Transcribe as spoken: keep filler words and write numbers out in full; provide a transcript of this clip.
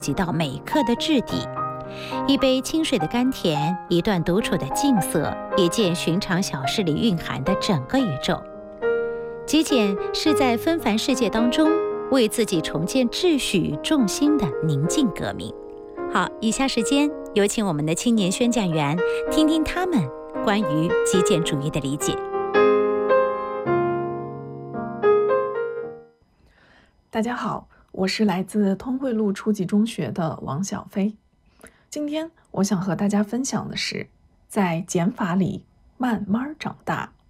及到每刻的质地。一杯清水的甘甜，一段独处的静色，一件寻常小事里蕴含的整个宇宙。极简是在纷繁世界当中为自己重建秩序与重心的宁静革命。好，以下时间有请我们的青年宣讲员，听听他们关于极简主义的理解。 大家好，我是来自通惠路初级中学的王小飞。今天我想和大家分享的是，在减法里慢慢长大。